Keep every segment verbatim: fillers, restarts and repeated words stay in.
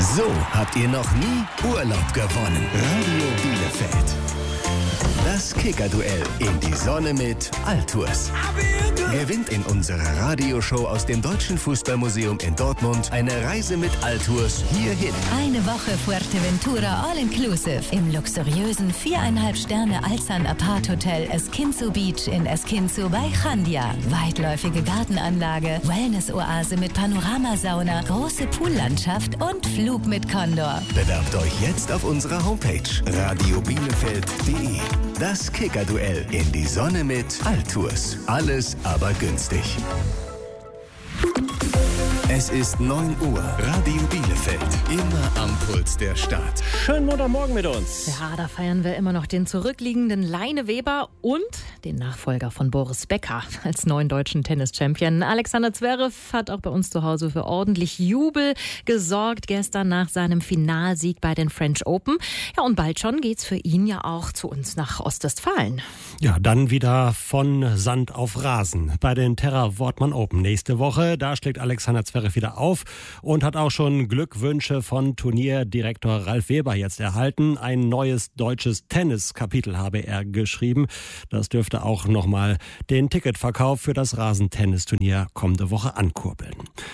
So habt ihr noch nie Urlaub gewonnen. Radio Bielefeld. Das Kicker-Duell in die Sonne mit Altours. Gewinnt in unserer Radioshow aus dem Deutschen Fußballmuseum in Dortmund eine Reise mit Altours hierhin. Eine Woche Fuerteventura All-Inclusive im luxuriösen viereinhalb Sterne Alzan Apart Hotel Esquinzo Beach in Esquinzo bei Chandia. Weitläufige Gartenanlage, Wellness-Oase mit Panoramasauna, große Poollandschaft und Flug mit Condor. Bewerbt euch jetzt auf unserer Homepage radio bielefeld punkt de. Das Kicker-Duell in die Sonne mit Altours. Alles aber günstig. Es ist neun Uhr. Radio Bielefeld. Immer am Puls der Stadt. Schönen Montagmorgen mit uns. Ja, da feiern wir immer noch den zurückliegenden Leine Weber und den Nachfolger von Boris Becker als neuen deutschen Tennis-Champion. Alexander Zverev hat auch bei uns zu Hause für ordentlich Jubel gesorgt gestern nach seinem Finalsieg bei den French Open. Ja, und bald schon geht's für ihn ja auch zu uns nach Ostwestfalen. Ja, dann wieder von Sand auf Rasen bei den Terra Wortmann Open nächste Woche. Da schlägt Alexander Zverev wieder auf und hat auch schon Glückwünsche von Turnierdirektor Ralf Weber jetzt erhalten. Ein neues deutsches Tenniskapitel habe er geschrieben. Das dürfte auch nochmal den Ticketverkauf für das Rasentennisturnier kommende Woche ankurbeln.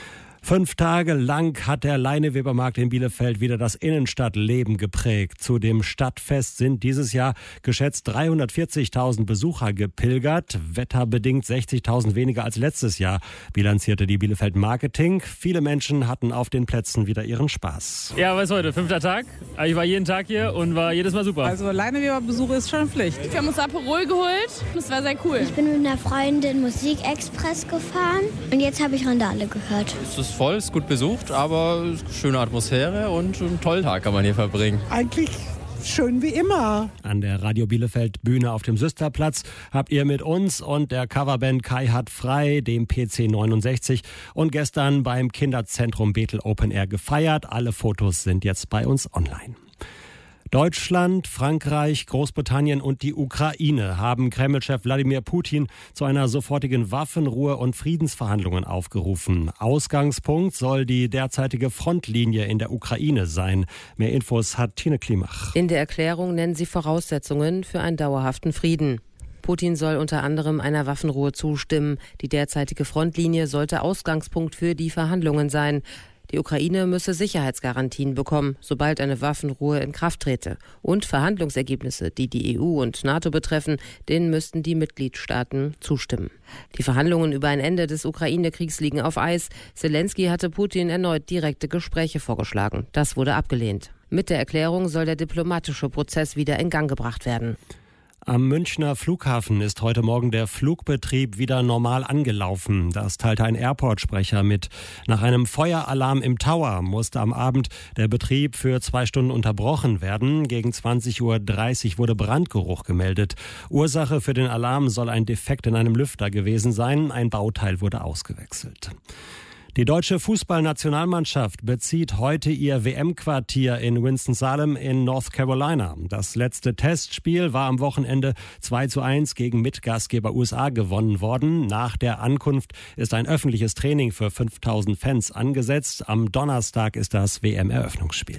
Fünf Tage lang hat der Leinewebermarkt in Bielefeld wieder das Innenstadtleben geprägt. Zu dem Stadtfest sind dieses Jahr geschätzt dreihundertvierzigtausend Besucher gepilgert. Wetterbedingt sechzigtausend weniger als letztes Jahr, bilanzierte die Bielefeld Marketing. Viele Menschen hatten auf den Plätzen wieder ihren Spaß. Ja, was ist heute? Fünfter Tag. Ich war jeden Tag hier und war jedes Mal super. Also Leineweberbesuch ist schon Pflicht. Wir haben uns Aperol geholt. Das war sehr cool. Ich bin mit einer Freundin Musikexpress gefahren und jetzt habe ich Randale gehört. Es ist voll, ist gut besucht, aber schöne Atmosphäre und einen tollen Tag kann man hier verbringen. Eigentlich schön wie immer. An der Radio Bielefeld Bühne auf dem Süsterplatz habt ihr mit uns und der Coverband Kai hat frei, dem P C neunundsechzig und gestern beim Kinderzentrum Bethel Open Air gefeiert. Alle Fotos sind jetzt bei uns online. Deutschland, Frankreich, Großbritannien und die Ukraine haben Kreml-Chef Wladimir Putin zu einer sofortigen Waffenruhe und Friedensverhandlungen aufgerufen. Ausgangspunkt soll die derzeitige Frontlinie in der Ukraine sein. Mehr Infos hat Tine Klimach. In der Erklärung nennen sie Voraussetzungen für einen dauerhaften Frieden. Putin soll unter anderem einer Waffenruhe zustimmen. Die derzeitige Frontlinie sollte Ausgangspunkt für die Verhandlungen sein. Die Ukraine müsse Sicherheitsgarantien bekommen, sobald eine Waffenruhe in Kraft trete. Und Verhandlungsergebnisse, die die E U und NATO betreffen, denen müssten die Mitgliedstaaten zustimmen. Die Verhandlungen über ein Ende des Ukraine-Kriegs liegen auf Eis. Zelensky hatte Putin erneut direkte Gespräche vorgeschlagen. Das wurde abgelehnt. Mit der Erklärung soll der diplomatische Prozess wieder in Gang gebracht werden. Am Münchner Flughafen ist heute Morgen der Flugbetrieb wieder normal angelaufen. Das teilte ein Airport-Sprecher mit. Nach einem Feueralarm im Tower musste am Abend der Betrieb für zwei Stunden unterbrochen werden. Gegen zwanzig Uhr dreißig wurde Brandgeruch gemeldet. Ursache für den Alarm soll ein Defekt in einem Lüfter gewesen sein. Ein Bauteil wurde ausgewechselt. Die deutsche Fußballnationalmannschaft bezieht heute ihr W M-Quartier in Winston-Salem in North Carolina. Das letzte Testspiel war am Wochenende zwei zu eins gegen Mitgastgeber U S A gewonnen worden. Nach der Ankunft ist ein öffentliches Training für fünftausend Fans angesetzt. Am Donnerstag ist das W M-Eröffnungsspiel.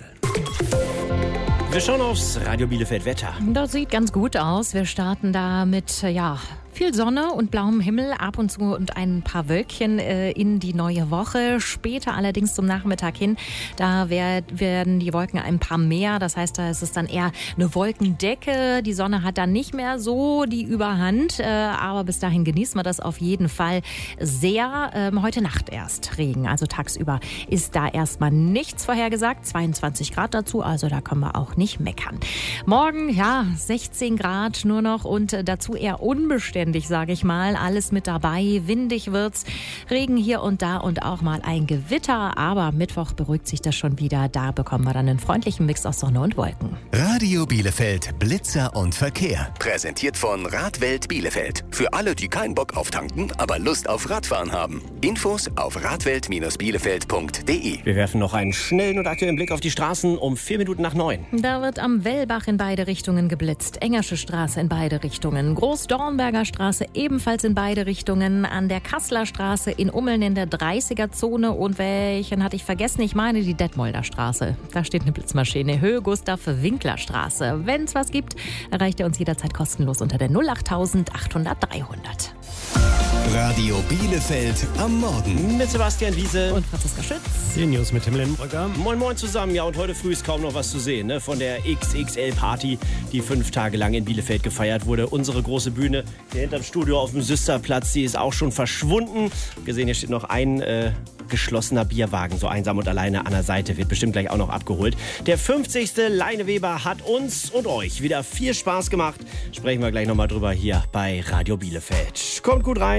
Wir schauen aufs Radio Bielefeld Wetter. Das sieht ganz gut aus. Wir starten da mit, ja, viel Sonne und blauem Himmel, ab und zu und ein paar Wölkchen äh, in die neue Woche. Später allerdings zum Nachmittag hin, da werd, werden die Wolken ein paar mehr. Das heißt, da ist es dann eher eine Wolkendecke. Die Sonne hat dann nicht mehr so die Überhand. Äh, aber bis dahin genießen wir das auf jeden Fall sehr. Ähm, heute Nacht erst Regen. Also tagsüber ist da erstmal nichts vorhergesagt. zweiundzwanzig Grad dazu, also da können wir auch nicht meckern. Morgen, ja, sechzehn Grad nur noch und äh, dazu eher unbeständig, sage ich mal. Alles mit dabei. Windig wird's. Regen hier und da und auch mal ein Gewitter. Aber Mittwoch beruhigt sich das schon wieder. Da bekommen wir dann einen freundlichen Mix aus Sonne und Wolken. Radio Bielefeld, Blitzer und Verkehr. Präsentiert von Radwelt Bielefeld. Für alle, die keinen Bock auf tanken, aber Lust auf Radfahren haben. Infos auf radwelt bielefeld punkt de. Wir werfen noch einen schnellen und aktuellen Blick auf die Straßen um vier Minuten nach neun. Da wird am Wellbach in beide Richtungen geblitzt. Engersche Straße in beide Richtungen. Großdornberger Straße Straße ebenfalls in beide Richtungen. An der Kasseler Straße in Ummeln in der dreißiger-Zone. Und welchen hatte ich vergessen? Ich meine die Detmolder Straße. Da steht eine Blitzmaschine. Höhe Gustav-Winkler-Straße. Wenn es was gibt, erreicht ihr uns jederzeit kostenlos unter der null acht achthundert dreihundert. Radio Bielefeld am Morgen. Mit Sebastian Wiese und Franziska Schütz. Die News mit Tim Lindenbrücker. Moin Moin zusammen. Ja, und heute früh ist kaum noch was zu sehen, ne? Von der X X L-Party, die fünf Tage lang in Bielefeld gefeiert wurde. Unsere große Bühne hier hinterm Studio auf dem Süsterplatz, die ist auch schon verschwunden. Gesehen, hier steht noch ein äh, geschlossener Bierwagen, so einsam und alleine an der Seite, wird bestimmt gleich auch noch abgeholt. Der fünfzigste Leineweber hat uns und euch wieder viel Spaß gemacht. Sprechen wir gleich nochmal drüber hier bei Radio Bielefeld. Kommt gut rein.